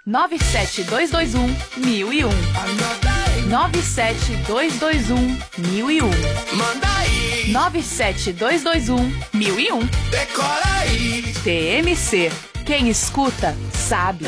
97221-1001. 97221-1001. Manda aí. 97221-1001. Decora aí. TMC. Quem escuta, sabe.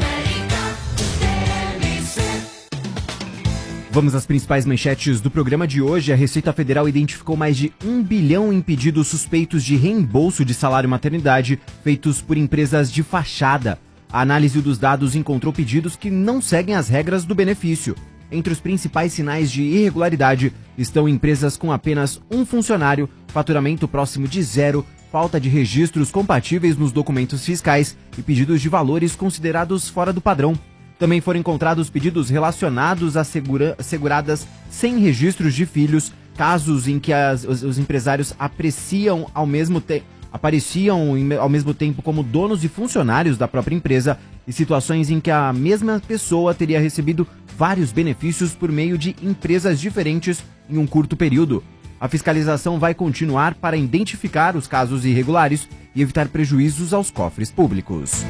Vamos às principais manchetes do programa de hoje. A Receita Federal identificou mais de 1 bilhão em pedidos suspeitos de reembolso de salário maternidade feitos por empresas de fachada. A análise dos dados encontrou pedidos que não seguem as regras do benefício. Entre os principais sinais de irregularidade estão empresas com apenas um funcionário, faturamento próximo de zero, falta de registros compatíveis nos documentos fiscais e pedidos de valores considerados fora do padrão. Também foram encontrados pedidos relacionados a seguradas sem registros de filhos, casos em que os empresários apareciam ao mesmo tempo como donos e funcionários da própria empresa e situações em que a mesma pessoa teria recebido vários benefícios por meio de empresas diferentes em um curto período. A fiscalização vai continuar para identificar os casos irregulares e evitar prejuízos aos cofres públicos.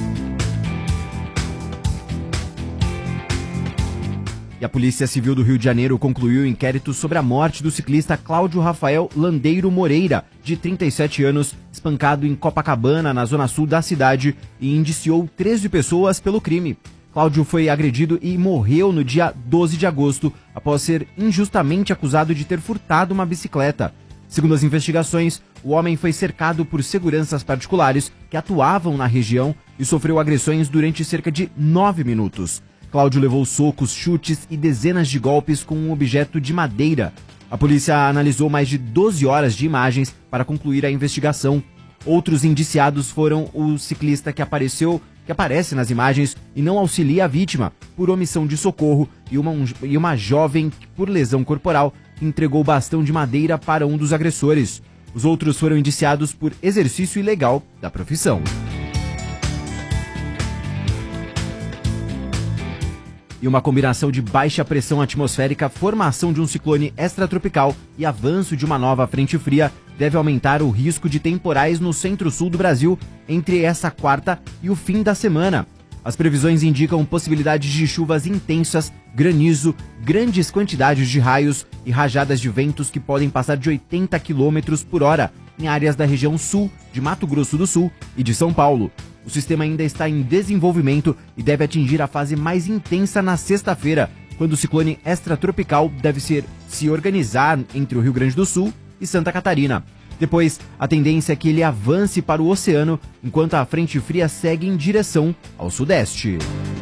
E a Polícia Civil do Rio de Janeiro concluiu o inquérito sobre a morte do ciclista Cláudio Rafael Landeiro Moreira, de 37 anos, espancado em Copacabana, na zona sul da cidade, e indiciou 13 pessoas pelo crime. Cláudio foi agredido e morreu no dia 12 de agosto, após ser injustamente acusado de ter furtado uma bicicleta. Segundo as investigações, o homem foi cercado por seguranças particulares que atuavam na região e sofreu agressões durante cerca de 9 minutos. Cláudio levou socos, chutes e dezenas de golpes com um objeto de madeira. A polícia analisou mais de 12 horas de imagens para concluir a investigação. Outros indiciados foram o ciclista que aparece nas imagens e não auxilia a vítima, por omissão de socorro, e uma jovem que, por lesão corporal, entregou bastão de madeira para um dos agressores. Os outros foram indiciados por exercício ilegal da profissão. E uma combinação de baixa pressão atmosférica, formação de um ciclone extratropical e avanço de uma nova frente fria deve aumentar o risco de temporais no centro-sul do Brasil entre essa quarta e o fim da semana. As previsões indicam possibilidades de chuvas intensas, granizo, grandes quantidades de raios e rajadas de ventos que podem passar de 80 km por hora em áreas da região sul, de Mato Grosso do Sul e de São Paulo. O sistema ainda está em desenvolvimento e deve atingir a fase mais intensa na sexta-feira, quando o ciclone extratropical deve se organizar entre o Rio Grande do Sul e Santa Catarina. Depois, a tendência é que ele avance para o oceano, enquanto a frente fria segue em direção ao sudeste.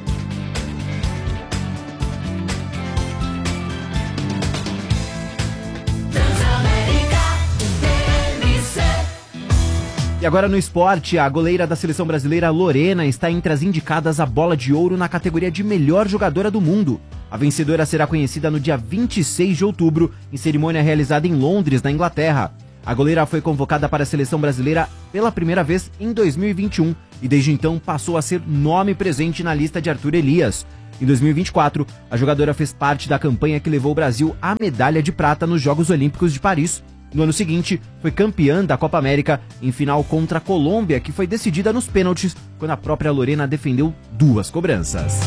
E agora no esporte, a goleira da seleção brasileira Lorena está entre as indicadas à bola de ouro na categoria de melhor jogadora do mundo. A vencedora será conhecida no dia 26 de outubro, em cerimônia realizada em Londres, na Inglaterra. A goleira foi convocada para a seleção brasileira pela primeira vez em 2021 e desde então passou a ser nome presente na lista de Arthur Elias. Em 2024, a jogadora fez parte da campanha que levou o Brasil à medalha de prata nos Jogos Olímpicos de Paris. No ano seguinte, foi campeã da Copa América em final contra a Colômbia, que foi decidida nos pênaltis, quando a própria Lorena defendeu 2 cobranças.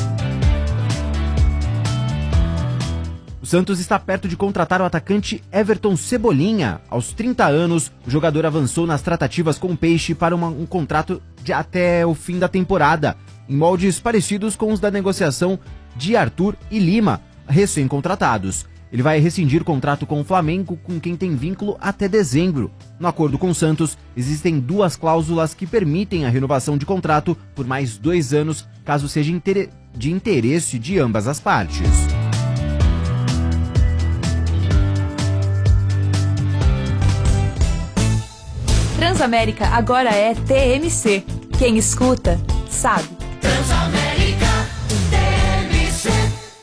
O Santos está perto de contratar o atacante Everton Cebolinha. Aos 30 anos, o jogador avançou nas tratativas com o Peixe para um contrato de até o fim da temporada, em moldes parecidos com os da negociação de Arthur e Lima, recém-contratados. Ele vai rescindir contrato com o Flamengo, com quem tem vínculo até dezembro. No acordo com o Santos, existem 2 cláusulas que permitem a renovação de contrato por mais 2 anos, caso seja de interesse de ambas as partes. Transamérica agora é TMC. Quem escuta, sabe. Transamérica TMC.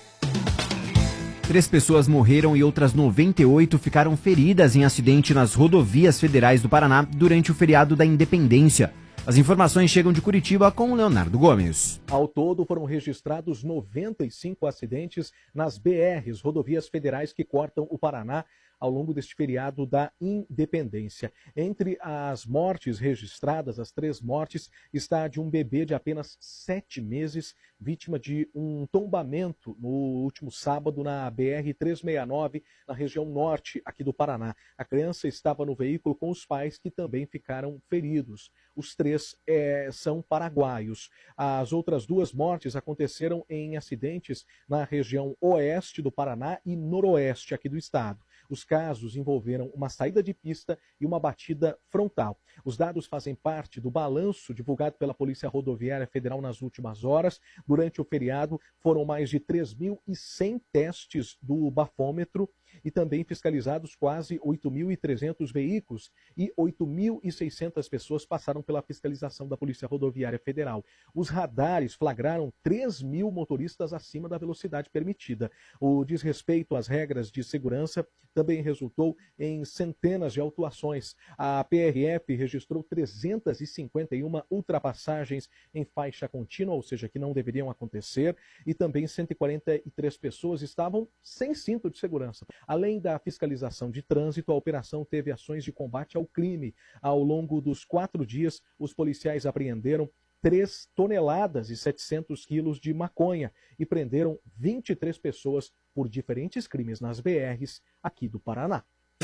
3 pessoas morreram e outras 98 ficaram feridas em acidente nas rodovias federais do Paraná durante o feriado da Independência. As informações chegam de Curitiba com o Leonardo Gomes. Ao todo, foram registrados 95 acidentes nas BRs, rodovias federais que cortam o Paraná, ao longo deste feriado da Independência. Entre as mortes registradas, as 3 mortes, está de um bebê de apenas 7 meses, vítima de um tombamento no último sábado na BR-369, na região norte aqui do Paraná. A criança estava no veículo com os pais, que também ficaram feridos. Os 3 são paraguaios. As outras 2 mortes aconteceram em acidentes na região oeste do Paraná e noroeste aqui do estado. Os casos envolveram uma saída de pista e uma batida frontal. Os dados fazem parte do balanço divulgado pela Polícia Rodoviária Federal nas últimas horas. Durante o feriado, foram mais de 3.100 testes do bafômetro e também fiscalizados quase 8.300 veículos e 8.600 pessoas passaram pela fiscalização da Polícia Rodoviária Federal. Os radares flagraram 3.000 motoristas acima da velocidade permitida. O desrespeito às regras de segurança também resultou em centenas de autuações. A PRF registrou 351 ultrapassagens em faixa contínua, ou seja, que não deveriam acontecer, e também 143 pessoas estavam sem cinto de segurança. Além da fiscalização de trânsito, a operação teve ações de combate ao crime. Ao longo dos 4 dias, os policiais apreenderam 3 toneladas e 700 quilos de maconha e prenderam 23 pessoas por diferentes crimes nas BRs aqui do Paraná.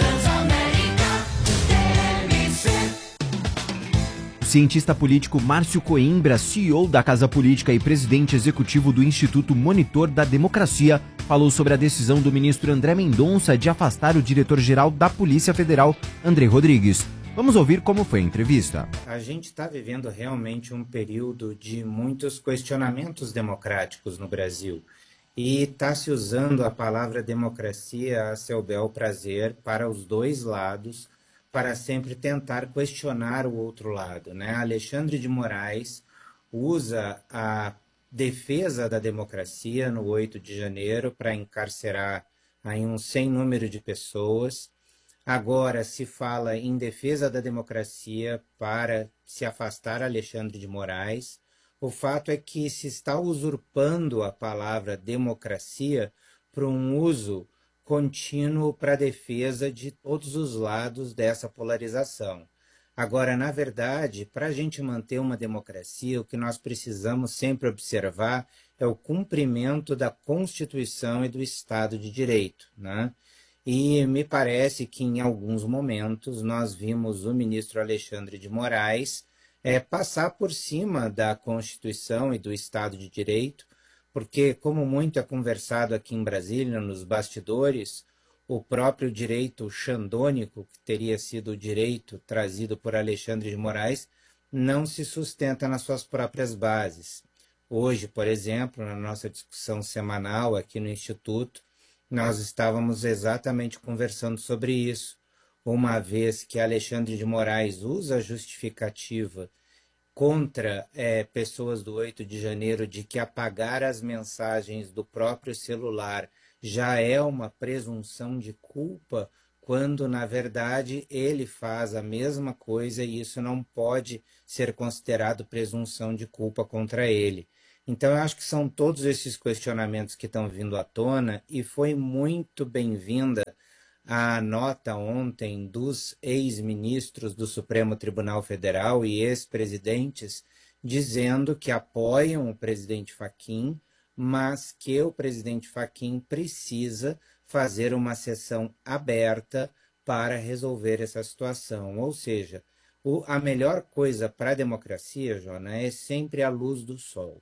O cientista político Márcio Coimbra, CEO da Casa Política e presidente executivo do Instituto Monitor da Democracia, falou sobre a decisão do ministro André Mendonça de afastar o diretor-geral da Polícia Federal, André Rodrigues. Vamos ouvir como foi a entrevista. A gente está vivendo realmente um período de muitos questionamentos democráticos no Brasil. E está se usando a palavra democracia a seu bel prazer para os dois lados, para sempre tentar questionar o outro lado, né? Alexandre de Moraes usa a defesa da democracia no 8 de janeiro para encarcerar aí um sem número de pessoas. Agora se fala em defesa da democracia para se afastar Alexandre de Moraes. O fato é que se está usurpando a palavra democracia para um uso contínuo para a defesa de todos os lados dessa polarização. Agora, na verdade, para a gente manter uma democracia, o que nós precisamos sempre observar é o cumprimento da Constituição e do Estado de Direito, né? E me parece que em alguns momentos nós vimos o ministro Alexandre de Moraes passar por cima da Constituição e do Estado de Direito, porque, como muito é conversado aqui em Brasília, nos bastidores, o próprio direito xandônico, que teria sido o direito trazido por Alexandre de Moraes, não se sustenta nas suas próprias bases. Hoje, por exemplo, na nossa discussão semanal aqui no Instituto, nós estávamos exatamente conversando sobre isso, uma vez que Alexandre de Moraes usa a justificativa contra pessoas do 8 de janeiro de que apagar as mensagens do próprio celular já é uma presunção de culpa, quando, na verdade, ele faz a mesma coisa e isso não pode ser considerado presunção de culpa contra ele. Então, eu acho que são todos esses questionamentos que estão vindo à tona e foi muito bem-vinda a nota ontem dos ex-ministros do Supremo Tribunal Federal e ex-presidentes dizendo que apoiam o presidente Fachin, mas que o presidente Fachin precisa fazer uma sessão aberta para resolver essa situação. Ou seja, a melhor coisa para a democracia, Jona, é sempre a luz do sol.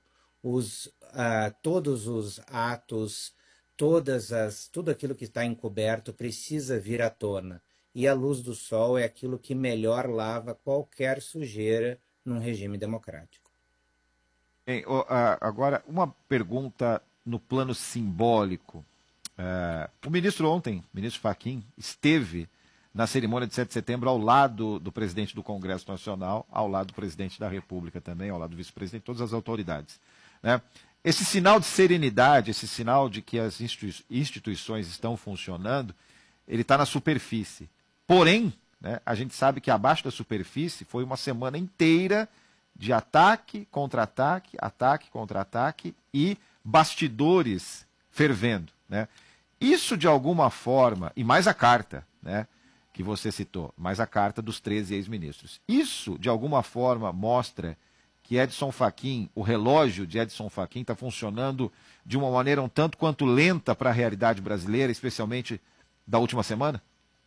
Todos os atos, tudo aquilo que está encoberto precisa vir à tona. E a luz do sol é aquilo que melhor lava qualquer sujeira num regime democrático. Bem, agora, uma pergunta no plano simbólico. O ministro ontem, o ministro Fachin, esteve na cerimônia de 7 de setembro ao lado do presidente do Congresso Nacional, ao lado do presidente da República também, ao lado do vice-presidente, todas as autoridades, né? Esse sinal de serenidade, esse sinal de que as instituições estão funcionando, ele está na superfície. Porém, né, a gente sabe que abaixo da superfície foi uma semana inteira de ataque, contra-ataque e bastidores fervendo, né? Isso, de alguma forma, e mais a carta, né, que você citou, mais a carta dos 13 ex-ministros. Isso, de alguma forma, mostra que Edson Fachin, o relógio de Edson Fachin está funcionando de uma maneira um tanto quanto lenta para a realidade brasileira, especialmente da última semana?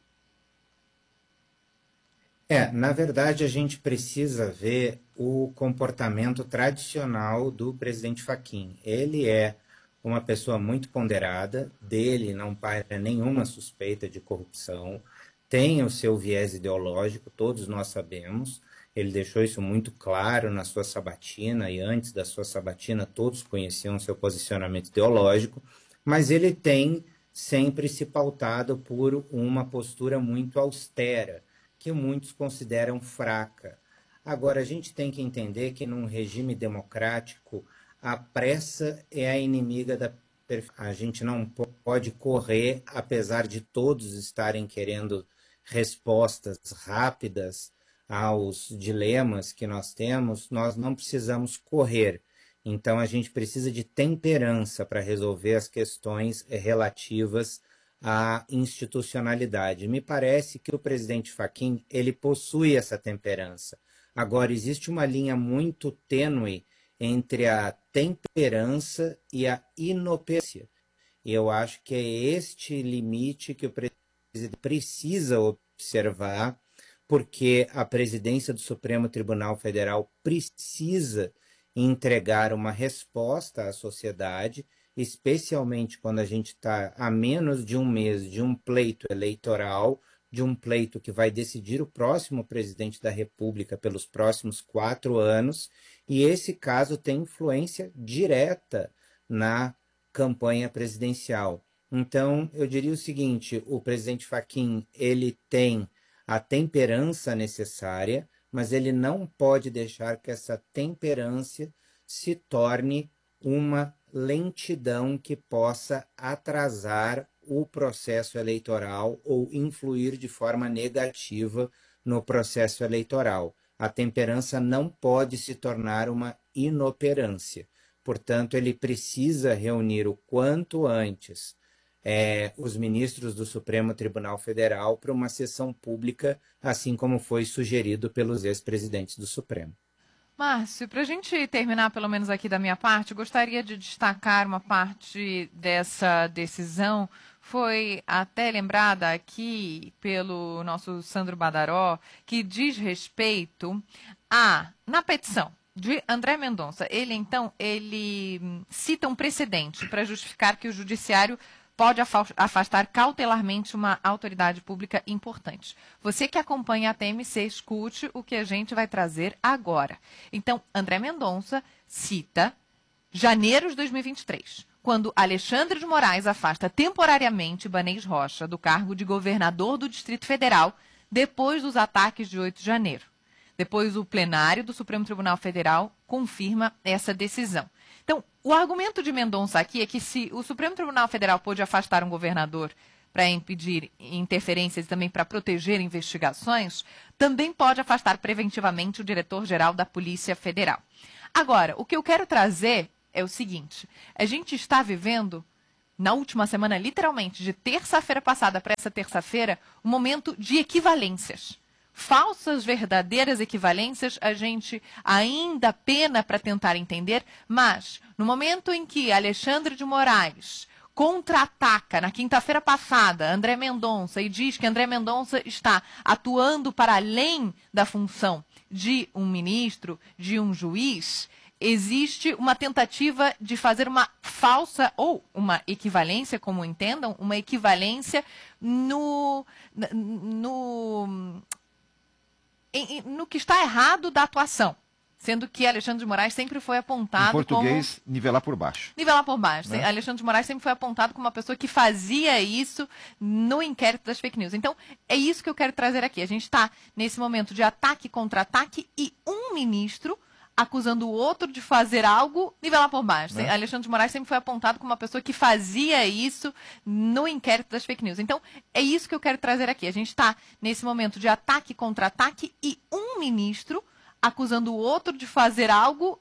Na verdade, a gente precisa ver o comportamento tradicional do presidente Fachin. Ele é uma pessoa muito ponderada, dele não paira nenhuma suspeita de corrupção, tem o seu viés ideológico, todos nós sabemos, ele deixou isso muito claro na sua sabatina, e antes da sua sabatina todos conheciam seu posicionamento ideológico, mas ele tem sempre se pautado por uma postura muito austera, que muitos consideram fraca. Agora, a gente tem que entender que num regime democrático, a pressa é a inimiga da perfeição. A gente não pode correr, apesar de todos estarem querendo respostas rápidas aos dilemas que nós temos, nós não precisamos correr. Então, a gente precisa de temperança para resolver as questões relativas à institucionalidade. Me parece que o presidente Fachin, ele possui essa temperança. Agora, existe uma linha muito tênue entre a temperança e a inoperância. E eu acho que é este limite que o presidente precisa observar, porque a presidência do Supremo Tribunal Federal precisa entregar uma resposta à sociedade, especialmente quando a gente está a menos de um mês de um pleito eleitoral, de um pleito que vai decidir o próximo presidente da República pelos próximos 4 anos, e esse caso tem influência direta na campanha presidencial. Então, eu diria o seguinte, o presidente Fachin, ele tem a temperança necessária, mas ele não pode deixar que essa temperança se torne uma lentidão que possa atrasar o processo eleitoral ou influir de forma negativa no processo eleitoral. A temperança não pode se tornar uma inoperância. Portanto, ele precisa reunir o quanto antes os ministros do Supremo Tribunal Federal para uma sessão pública, assim como foi sugerido pelos ex-presidentes do Supremo. Márcio, para a gente terminar, pelo menos aqui da minha parte, eu gostaria de destacar uma parte dessa decisão. Foi até lembrada aqui pelo nosso Sandro Badaró, que diz respeito na petição de André Mendonça. Ele cita um precedente para justificar que o judiciário pode afastar cautelarmente uma autoridade pública importante. Você que acompanha a TMC, escute o que a gente vai trazer agora. Então, André Mendonça cita janeiro de 2023, quando Alexandre de Moraes afasta temporariamente Ibanez Rocha do cargo de governador do Distrito Federal depois dos ataques de 8 de janeiro. Depois, o plenário do Supremo Tribunal Federal confirma essa decisão. Então, o argumento de Mendonça aqui é que se o Supremo Tribunal Federal pôde afastar um governador para impedir interferências e também para proteger investigações, também pode afastar preventivamente o diretor-geral da Polícia Federal. Agora, o que eu quero trazer é o seguinte, a gente está vivendo, na última semana, literalmente, de terça-feira passada para essa terça-feira, um momento de equivalências. Falsas, verdadeiras equivalências, a gente ainda pena para tentar entender, mas no momento em que Alexandre de Moraes contra-ataca, na quinta-feira passada, André Mendonça e diz que André Mendonça está atuando para além da função de um ministro, de um juiz, existe uma tentativa de fazer uma falsa ou uma equivalência, como entendam, uma equivalência no que está errado da atuação, sendo que Alexandre de Moraes sempre foi apontado como... Em português, nivelar por baixo. Nivelar por baixo. Né? Alexandre de Moraes sempre foi apontado como uma pessoa que fazia isso no inquérito das fake news. Então, é isso que eu quero trazer aqui. A gente está nesse momento de ataque contra ataque e um ministro acusando o outro de fazer algo, nivelar por baixo. Né? Alexandre de Moraes sempre foi apontado como uma pessoa que fazia isso no inquérito das fake news. Então, é isso que eu quero trazer aqui. A gente está nesse momento de ataque contra ataque e um ministro acusando o outro de fazer algo,